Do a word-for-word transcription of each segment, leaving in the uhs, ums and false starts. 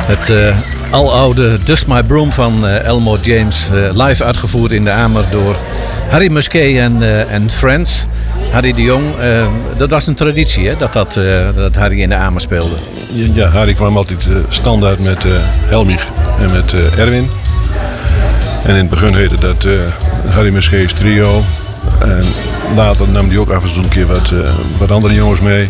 Het uh, aloude Dust My Broom van uh, Elmore James. Uh, live uitgevoerd in de Amer door Harry Musquet en, uh, en Friends. Harry de Jong, uh, dat was een traditie hè, dat, dat, uh, dat Harry in de Amer speelde. Ja, ja Harry kwam altijd uh, standaard met uh, Helmich en met uh, Erwin. En in het begin heette dat uh, Harry Musquet's trio. En later nam hij ook af en toe een keer wat, uh, wat andere jongens mee.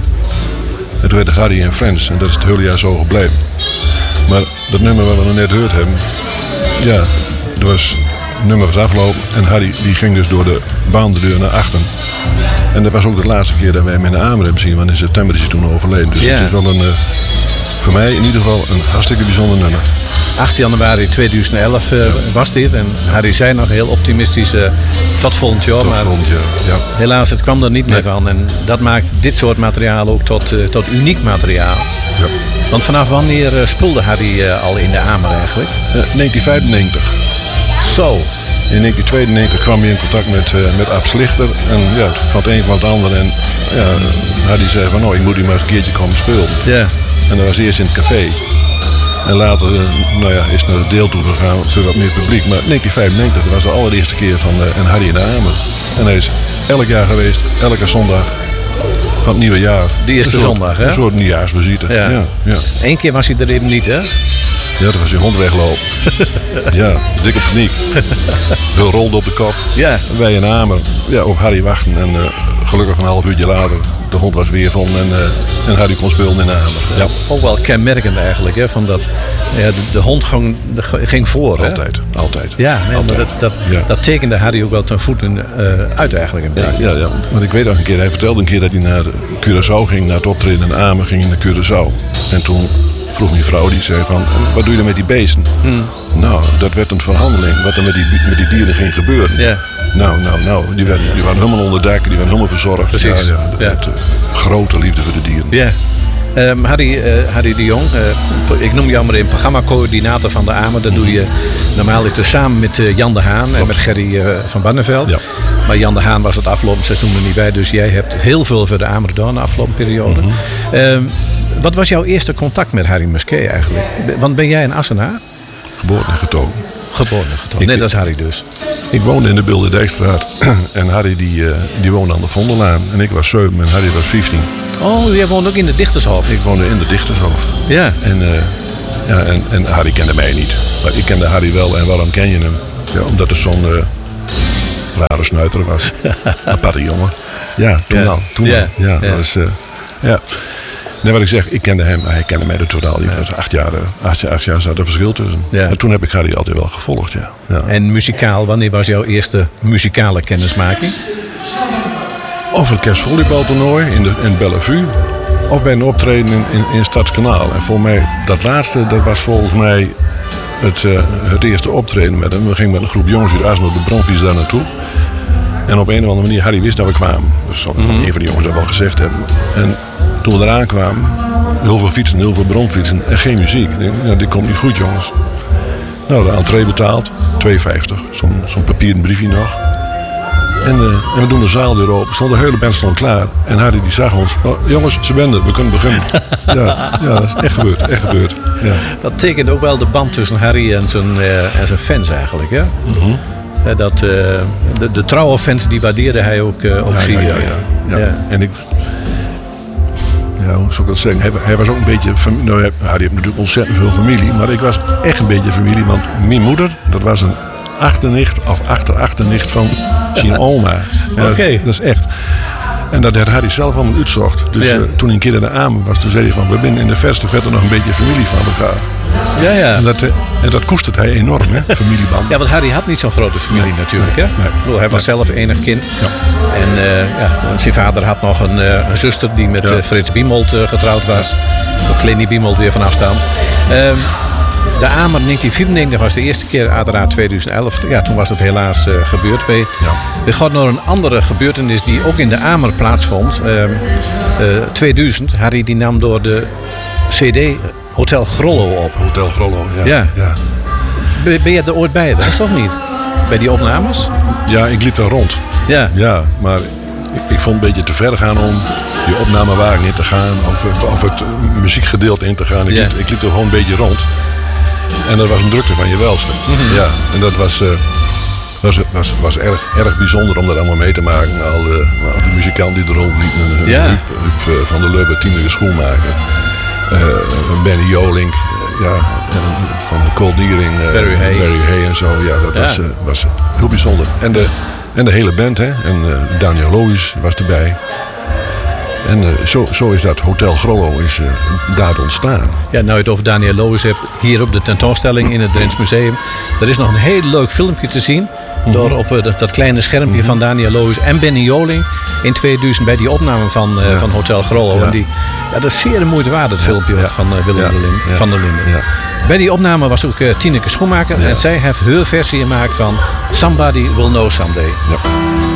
En toen werd het Harry en Friends. En dat is het hele jaar zo gebleven. Maar dat nummer wat we nog net gehoord hebben. Ja, er was, het nummer was afgelopen. En Harry die ging dus door de baandeur naar achter. En dat was ook de laatste keer dat wij hem in de Amer hebben zien. Want in september is hij toen overleden. Dus yeah. Het is wel een, uh, voor mij in ieder geval een hartstikke bijzonder nummer. acht januari tweeduizend elf uh, was dit. En Harry zei nog heel optimistisch uh, tot volgend jaar. Tot maar volgend jaar, ja. Helaas, het kwam er niet nee. meer van. En dat maakt dit soort materiaal ook tot, uh, tot uniek materiaal. Ja. Want vanaf wanneer uh, speelde Harry uh, al in de Amer eigenlijk? Uh, negentien vijfennegentig. Zo. In negentien tweeënnegentig kwam hij in contact met, uh, met Ab Slichter. En ja, van het een van het ander. En ja, Harry zei van, nou, ik moet hier maar eens een keertje komen spelen. Ja. En dat was eerst in het café. En later nou ja, is het naar het deel toe gegaan voor wat meer publiek. Maar negentien vijfennegentig, dat was de allereerste keer van uh, en Harry in de Amer. En hij is elk jaar geweest, elke zondag van het nieuwe jaar. Die eerste soort, zondag, hè? Een soort nieuwjaarsvisite. Ja. Ja, ja. Eén keer was hij er even niet, hè? Ja, dat was die hond weglopen. Ja, dik op paniek. Heel rolde op de kop. Ja. Wij in Amer, ja, op Harry wachten. En uh, gelukkig een half uurtje later, de hond was weer van en, uh, en Harry kon spelen in Amer. Ja. Ook wel kenmerkend eigenlijk, hè? Van dat, ja, de, de hond ging, de, ging voor, hè? Altijd, altijd. Ja, nee, altijd. Maar dat, dat, ja. dat tekende Harry ook wel ten voeten uh, uit eigenlijk een beetje. Ja, ja, ja, want ik weet nog een keer, hij vertelde een keer dat hij naar Curaçao ging, naar het optreden in Amer ging naar Curaçao. En toen vroeg mijn vrouw, die zei van, wat doe je dan met die beesten? Hmm. Nou, dat werd een verhandeling, wat er met die, met die dieren ging gebeuren. Ja. Nou, nou, nou, die, werden, die waren helemaal onder dak, die werden helemaal verzorgd. Precies. Ja, ja, dat ja. werd, uh, grote liefde voor de dieren. Ja. Um, Harry, uh, Harry de Jong, uh, ik noem jou maar een programmacoördinator van de Amer. Dat doe je normaal dus samen met uh, Jan de Haan Klopt. en met Gerry uh, van Barneveld. Ja. Maar Jan de Haan was het afgelopen seizoen er niet bij. Dus jij hebt heel veel voor de Amer gedaan de afgelopen periode. Mm-hmm. Um, wat was jouw eerste contact met Harry Musquet eigenlijk? Want ben jij een Assenaar? Geboren en getogen. Geboren en getogen, net als Harry dus. Ik woonde in de Bilderdijkstraat en Harry die, uh, die woonde aan de Vondellaan. En ik was zeven en Harry was vijftien. Oh, jij woonde ook in de Dichtershof? Ik woonde in de Dichtershof. Ja. En, uh, ja, en, en Harry kende mij niet. Maar ik kende Harry wel. En waarom ken je hem? Ja, omdat het zo'n uh, rare snuiter was. Aparte jongen. Ja, toen ja. al. Toen ja. al. Ja, ja. Dat was, uh, ja. Nee, wat ik zeg, ik kende hem, hij kende mij totaal. Die was acht jaar, acht, acht jaar zat er verschil tussen. Ja. En toen heb ik Harry altijd wel gevolgd, ja. ja. En muzikaal, wanneer was jouw eerste muzikale kennismaking? Of een kerstvolleybaltoernooi in, de, in Bellevue. Of bij een optreden in, in, in Stadskanaal. En voor mij, dat laatste, dat was volgens mij het, uh, het eerste optreden met hem. We gingen met een groep jongens uit Assen op de bromfiets daar naartoe. En op een of andere manier, Harry wist dat we kwamen. Dus zal mm-hmm. van een van die jongens dat wel gezegd hebben. En toen we eraan kwamen, heel veel fietsen, heel veel bromfietsen en geen muziek. Ik denk, nou, dit komt niet goed, jongens. Nou, de entree betaald, twee vijftig. Zo'n, zo'n papieren briefje nog. En, uh, en we doen de zaaldeur open. Stond de hele band stond klaar. En Harry die zag ons. Oh, jongens, ze benden, we kunnen beginnen. ja, ja, dat is echt gebeurd. Echt gebeurd. Ja. Dat tekent ook wel de band tussen Harry en zijn, uh, en zijn fans eigenlijk, hè? Mm-hmm. Uh, dat, uh, de, de trouwe fans, die waardeerde hij ook, uh, ook ja, zeer. Ja, ja, ja. ja. ja. En ik... Ja, hoe zou ik dat zeggen? Hij, hij was ook een beetje... Familie, nou, Harry heeft natuurlijk ontzettend veel familie. Maar ik was echt een beetje familie. Want mijn moeder, dat was een achternicht of achterachternicht van zijn oma. Ja, Oké. Dat, dat is echt. En dat had Harry zelf allemaal uitzocht. Dus ja. uh, toen hij een keer in de Amer was, toen zei hij van... we zijn in de verste verte nog een beetje familie van elkaar. Ja, ja. En dat, uh, en dat koestert hij enorm, hè, familieband. Ja, want Harry had niet zo'n grote familie nee, natuurlijk, hè? Nee, bedoel, hij was nee. zelf enig kind. Ja. En uh, ja, zijn vader had nog een, uh, een zuster die met ja. uh, Frits Biemold uh, getrouwd was. Ook Leni Biemold weer van afstand. Uh, De Amer negentien vierennegentig was de eerste keer, uiteraard tweeduizend elf. Ja, toen was het helaas uh, gebeurd. We, ja. we gaan naar een andere gebeurtenis die ook in de Amer plaatsvond. Uh, uh, tweeduizend. Harry die nam door de C D Hotel Grollo op. Hotel Grollo, ja. ja. ja. Ben, ben je er ooit bij geweest of niet? Bij die opnames? Ja, ik liep daar rond. Ja. Ja, maar ik, ik vond het een beetje te ver gaan om die opnamewagen in te gaan of, of het muziekgedeelte in te gaan. Ik, Ja. liep, ik liep er gewoon een beetje rond. En dat was een drukte van je welste. Mhm. Ja, en dat was, uh, was, was, was erg, erg bijzonder om dat allemaal mee te maken. Al, uh, al die muzikanten die er rondliepen. Ja. Huub, Huub uh, van der Lubbe, Tineke Schoenmaker. Uh, Benny Jolink. Uh, ja, en van de Cold Deering. Uh, Barry Hay. Barry Hay en zo. Ja, dat Ja. Was, uh, was heel bijzonder. En de, en de hele band, hè. En uh, Daniel Loos was erbij. En uh, zo, zo is dat Hotel Grollo is uh, daar ontstaan. Ja, nou je het over Daniel Loos hebt, hier op de tentoonstelling in het Drents Museum. Er is nog een heel leuk filmpje te zien. Door op uh, dat, dat kleine schermpje mm-hmm. van Daniel Loos en Benny Jolink in tweeduizend bij die opname van, uh, Ja. van Hotel Grollo. Ja. En die, ja, dat is zeer de moeite waard, het filmpje Ja. van uh, Willem Ja. de Lin- Ja. van der Linden. Ja. Bij die opname was ook uh, Tineke Schoenmaker Ja. en zij heeft haar versie gemaakt van Somebody Will Know Someday. Ja.